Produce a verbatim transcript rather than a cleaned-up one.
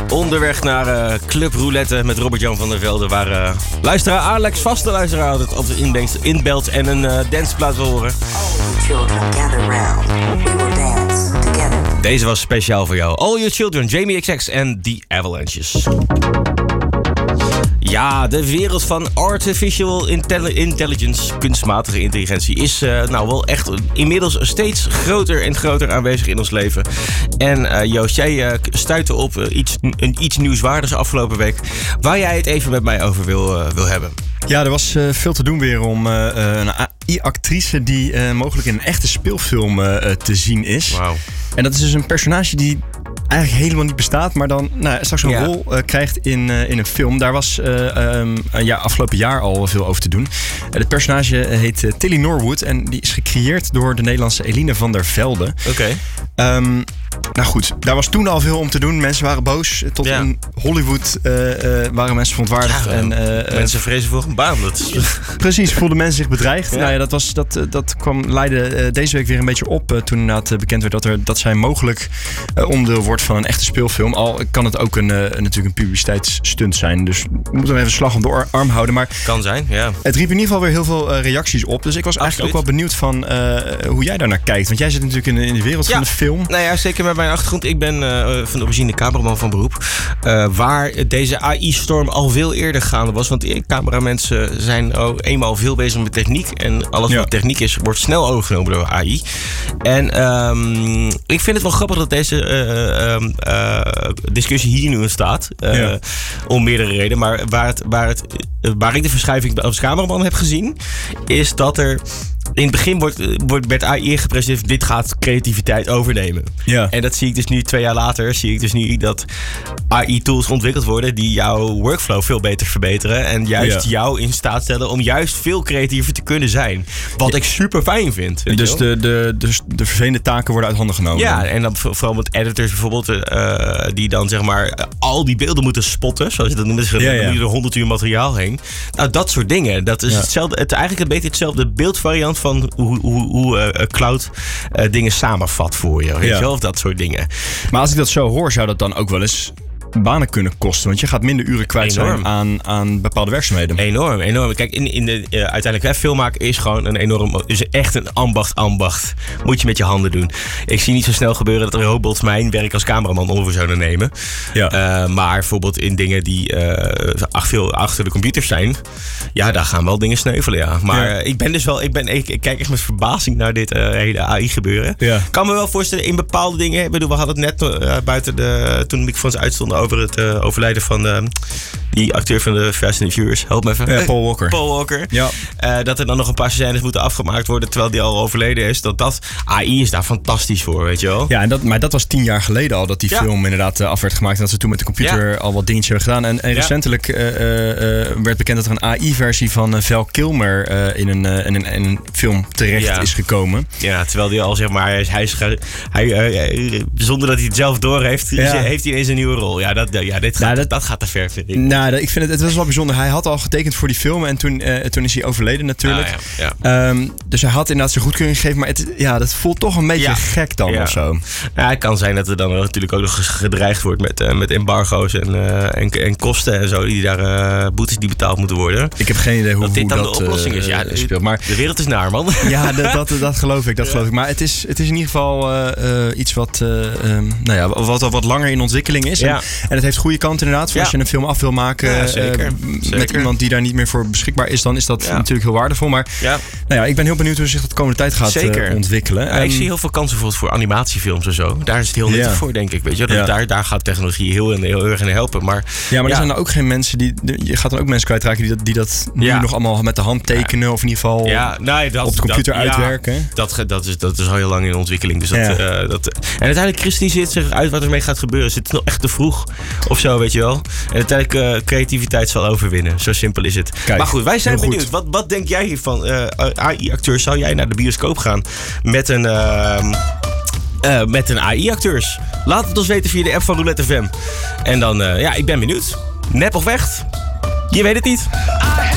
Onderweg naar uh, Club Roulette met Robert-Jan van der Velde. Waar uh, luisteraar Alex, vaste luisteraar, altijd op de inbelt en een uh, danceplaat wil horen. Deze was speciaal voor jou. All Your Children, Jamie X X en The Avalanches. Ja, de wereld van artificial intelli- intelligence, kunstmatige intelligentie, is uh, nou wel echt inmiddels steeds groter en groter aanwezig in ons leven. En uh, Joost, jij uh, stuitte op uh, iets, een, iets nieuwswaardigs afgelopen week, waar jij het even met mij over wil, uh, wil hebben. Ja, er was uh, veel te doen weer om uh, een A I-actrice die uh, mogelijk in een echte speelfilm uh, te zien is. Wauw. En dat is dus een personage die eigenlijk helemaal niet bestaat, maar dan nou, straks een ja. rol uh, krijgt in, uh, in een film. Daar was uh, um, ja, afgelopen jaar al veel over te doen. Het uh, personage heet uh, Tilly Norwood en die is gecreëerd door de Nederlandse Eline van der Velde. Oké. Okay. Um, nou goed, daar was toen al veel om te doen. Mensen waren boos. Tot ja. in Hollywood uh, uh, waren mensen verontwaardigd. Ja, en, uh, mensen vrezen voor een baan. Dat is... Precies, voelden mensen zich bedreigd. Ja. Nou ja, dat, was, dat, uh, dat kwam leidde uh, deze week weer een beetje op. Uh, toen inderdaad uh, bekend werd dat, er, dat zij mogelijk uh, onderdeel wordt van een echte speelfilm. Al kan het ook een, uh, natuurlijk een publiciteitsstunt zijn. Dus we moeten hem even slag om de arm houden. Maar kan zijn, ja. Het riep in ieder geval weer heel veel uh, reacties op. Dus ik was Absoluut. eigenlijk ook wel benieuwd van uh, hoe jij daarnaar kijkt. Want jij zit natuurlijk in de, in de wereld ja. van de film. Nou ja, zeker met mijn achtergrond. Ik ben uh, van de origine cameraman van beroep. Uh, waar deze A I-storm al veel eerder gaande was. Want cameramensen zijn ook eenmaal veel bezig met techniek. En alles ja. wat techniek is, wordt snel overgenomen door A I. En um, ik vind het wel grappig dat deze uh, uh, uh, discussie hier nu ontstaat. Uh, ja. Om meerdere redenen. Maar waar, het, waar, het, waar ik de verschuiving als cameraman heb gezien, is dat er in het begin wordt, wordt met A I gepresenteerd, dit gaat creativiteit overnemen. Ja. En dat zie ik dus nu twee jaar later, zie ik dus nu dat A I-tools ontwikkeld worden die jouw workflow veel beter verbeteren. En juist ja. jou in staat stellen om juist veel creatiever te kunnen zijn. Wat ik super fijn vind. Dus de, de, de, de vervelende taken worden uit handen genomen. Ja, en dan vooral met editors bijvoorbeeld, uh, die dan zeg maar uh, al die beelden moeten spotten, zoals je dat noemt. Dus ja, ja. er honderd uur materiaal heen. Nou, dat soort dingen. Dat is ja. hetzelfde, het, eigenlijk een beetje hetzelfde beeldvariant van hoe, hoe, hoe uh, cloud uh, dingen samenvat voor je. Weet ja. je wel? Of dat soort dingen. Maar als ik dat zo hoor, zou dat dan ook wel eens banen kunnen kosten? Want je gaat minder uren kwijt enorm. zijn aan, aan bepaalde werkzaamheden. Enorm, enorm. Kijk, in, in de, uh, uiteindelijk, hè, filmmaken is gewoon een enorm, is echt een ambacht, ambacht. Moet je met je handen doen. Ik zie niet zo snel gebeuren dat robots mijn werk als cameraman over zouden nemen. Ja. Uh, maar bijvoorbeeld in dingen die uh, veel achter de computers zijn, ja, daar gaan wel dingen sneuvelen, ja. Maar ja. Uh, ik ben dus wel, ik, ben, ik, ik kijk echt met verbazing naar dit uh, hele A I gebeuren. Ja. Ik kan me wel voorstellen, in bepaalde dingen, ik bedoel, we hadden het net uh, buiten de, toen de microfoons uitstonden, over het uh, overlijden van uh, die acteur van de Fast and the Furious. Help me even. Ja, Paul Walker. Paul Walker. Ja. Uh, dat er dan nog een paar scènes moeten afgemaakt worden terwijl die al overleden is. Dat, dat A I is daar fantastisch voor, weet je wel. Ja, en dat, maar dat was tien jaar geleden al dat die ja. film inderdaad uh, af werd gemaakt. En dat ze toen met de computer ja. al wat dingetjes hebben gedaan. En, en ja. recentelijk uh, uh, werd bekend dat er een A I-versie van uh, Val Kilmer uh, in, een, uh, in, een, in een film terecht ja. is gekomen. Ja, terwijl die al zeg maar, hij is, hij is, hij, uh, zonder dat hij het zelf door heeft, ja. heeft hij ineens een nieuwe rol. Ja, dat, ja dit gaat, nou, dat, dat gaat te ver, vind ik. Nou, ik vind het, het was wel bijzonder. Hij had al getekend voor die film en toen, uh, toen is hij overleden natuurlijk. Ah, ja, ja. Um, dus hij had inderdaad zijn goedkeuring gegeven, maar het, ja, dat voelt toch een beetje ja. gek dan ja. of zo. Ja, het kan zijn dat er dan natuurlijk ook nog gedreigd wordt met, uh, met embargo's en, uh, en, en kosten en zo, die daar uh, boetes die betaald moeten worden. Ik heb geen idee hoe dat dit hoe dan dat, de oplossing uh, is. Ja, speelt. Maar de wereld is naar, man. Ja, dat, dat, dat geloof ik. Dat ja. geloof ik. Maar het is, het is in ieder geval uh, uh, iets wat, uh, um, nou ja, wat, wat langer in ontwikkeling is. Ja. En, en het heeft goede kanten inderdaad. Ja. Als je een film af wil maken ja, zeker. Uh, zeker. met iemand die daar niet meer voor beschikbaar is, dan is dat ja. natuurlijk heel waardevol. Maar ja. nou ja, ik ben heel benieuwd hoe zich dat de komende tijd gaat uh, ontwikkelen. Ja, um, ik zie heel veel kansen bijvoorbeeld voor animatiefilms en zo. Daar is het heel nuttig ja. voor, denk ik. Weet je? Dat, ja. daar, daar gaat technologie heel, heel erg in helpen. Maar, ja, maar er ja. zijn er ook geen mensen die. Je gaat dan ook mensen kwijtraken die dat, die dat nu ja. nog allemaal met de hand tekenen. Ja. Of in ieder geval ja. nee, dat, op de computer dat, uitwerken. Ja, dat, dat, is, dat is al heel lang in ontwikkeling. Dus dat, ja. uh, dat, en uiteindelijk kristalliseert zich uit wat ermee gaat gebeuren. Zit het nog echt te vroeg of zo, weet je wel? En uiteindelijk uh, creativiteit zal overwinnen. Zo simpel is het. Kijk, maar goed, wij zijn benieuwd. Goed. Wat, wat denk jij hiervan? Uh, A I-acteurs, zou jij naar de bioscoop gaan met een... Uh, Uh, met een A I-acteurs. Laat het ons weten via de app van Roulette F M. En dan, uh, ja, ik ben benieuwd. Nep of echt? Je weet het niet.